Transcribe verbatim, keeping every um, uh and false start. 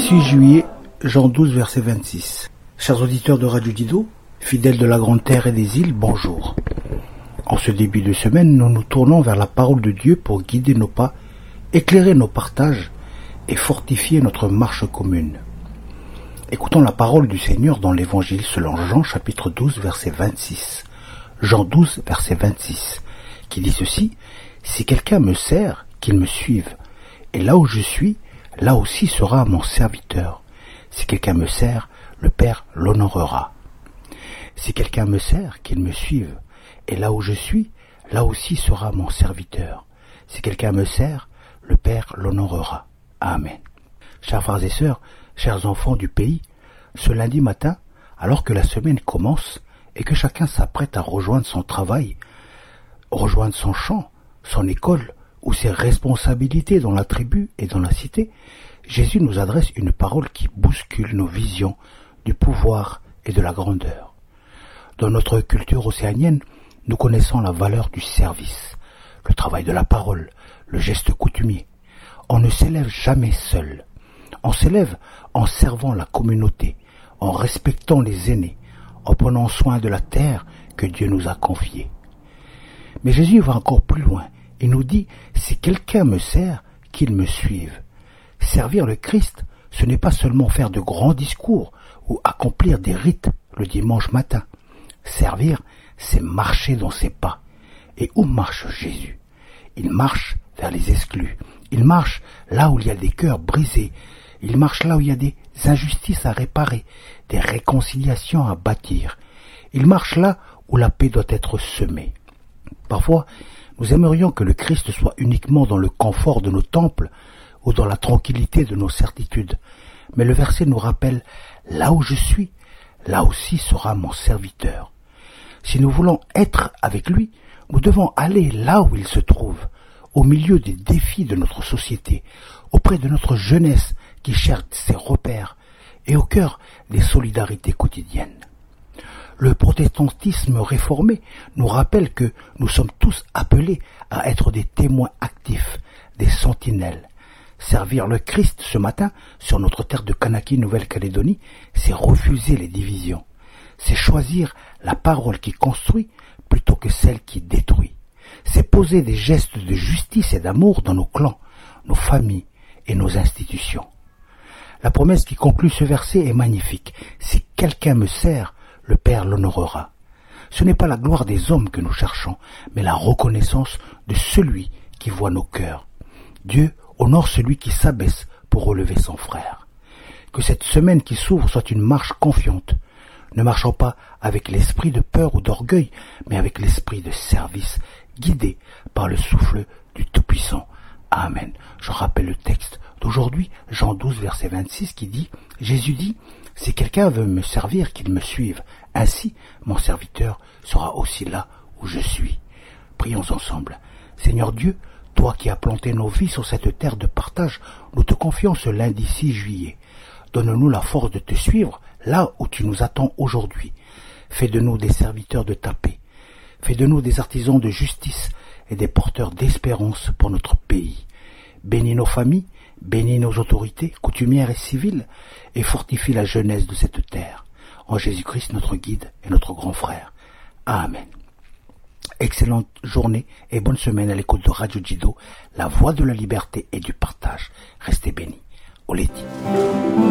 six juillet, Jean douze, verset vingt-six. Chers auditeurs de Radio Dido, fidèles de la Grande Terre et des îles, bonjour. En ce début de semaine, nous nous tournons vers la parole de Dieu pour guider nos pas, éclairer nos partages et fortifier notre marche commune. Écoutons la parole du Seigneur dans l'Évangile selon Jean chapitre douze, verset vingt-six. Jean douze, verset vingt-six, qui dit ceci: « Si quelqu'un me sert, qu'il me suive, et là où je suis, là aussi sera mon serviteur. Si quelqu'un me sert, le Père l'honorera. Si quelqu'un me sert, qu'il me suive, et là où je suis, là aussi sera mon serviteur. Si quelqu'un me sert, le Père l'honorera. » Amen. Chers frères et sœurs, chers enfants du pays, ce lundi matin, alors que la semaine commence et que chacun s'apprête à rejoindre son travail, rejoindre son champ, son école ou ses responsabilités dans la tribu et dans la cité, Jésus nous adresse une parole qui bouscule nos visions du pouvoir et de la grandeur. Dans notre culture océanienne, nous connaissons la valeur du service, le travail de la parole, le geste coutumier. On ne s'élève jamais seul. On s'élève en servant la communauté, en respectant les aînés, en prenant soin de la terre que Dieu nous a confiée. Mais Jésus va encore plus loin et nous dit « Si quelqu'un me sert, qu'il me suive ». Servir le Christ, ce n'est pas seulement faire de grands discours ou accomplir des rites le dimanche matin. Servir, c'est marcher dans ses pas. Et où marche Jésus? Il marche vers les exclus. Il marche là où il y a des cœurs brisés. Il marche là où il y a des injustices à réparer, des réconciliations à bâtir. Il marche là où la paix doit être semée. Parfois, nous aimerions que le Christ soit uniquement dans le confort de nos temples ou dans la tranquillité de nos certitudes. Mais le verset nous rappelle « Là où je suis, là aussi sera mon serviteur ». Si nous voulons être avec lui, nous devons aller là où il se trouve, au milieu des défis de notre société, auprès de notre jeunesse qui cherche ses repères et au cœur des solidarités quotidiennes. Le protestantisme réformé nous rappelle que nous sommes tous appelés à être des témoins actifs, des sentinelles. Servir le Christ ce matin sur notre terre de Kanaki, Nouvelle-Calédonie, c'est refuser les divisions. C'est choisir la parole qui construit plutôt que celle qui détruit. C'est poser des gestes de justice et d'amour dans nos clans, nos familles et nos institutions. La promesse qui conclut ce verset est magnifique. Si quelqu'un me sert, le Père l'honorera. Ce n'est pas la gloire des hommes que nous cherchons, mais la reconnaissance de celui qui voit nos cœurs. Dieu honore celui qui s'abaisse pour relever son frère. Que cette semaine qui s'ouvre soit une marche confiante, ne marchant pas avec l'esprit de peur ou d'orgueil, mais avec l'esprit de service, guidé par le souffle du Tout-Puissant. Amen. Je rappelle le texte d'aujourd'hui, Jean douze, verset vingt-six, qui dit « Jésus dit, si quelqu'un veut me servir, qu'il me suive. Ainsi, mon serviteur sera aussi là où je suis. » Prions ensemble. Seigneur Dieu, toi qui as planté nos vies sur cette terre de partage, nous te confions ce lundi six juillet. Donne-nous la force de te suivre là où tu nous attends aujourd'hui. Fais de nous des serviteurs de ta paix. Fais de nous des artisans de justice et des porteurs d'espérance pour notre pays. Bénis nos familles, bénis nos autorités coutumières et civiles et fortifie la jeunesse de cette terre. En Jésus-Christ, notre guide et notre grand frère. Amen. Excellente journée et bonne semaine à l'écoute de Radio Dido, la voix de la liberté et du partage. Restez bénis. Oleti.